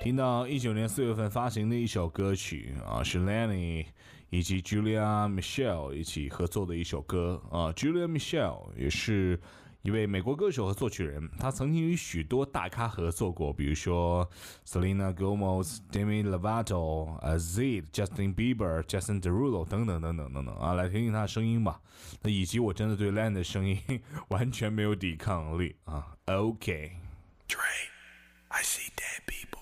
听到19年4月份发行的一首歌曲啊，是 Lenny 以及 Julia Michelle 一起合作的一首歌啊。Julia Michelle 也是一位美国歌手和作曲人，他曾经与许多大咖合作过，比如说 Selena Gomez、Demi Lovato、Zed、Justin Bieber、Jason Derulo 等等等等等等啊，来听听他的声音吧。那以及我真的对 Lenny 的声音完全没有抵抗力啊。OK，Dre，I see dead people。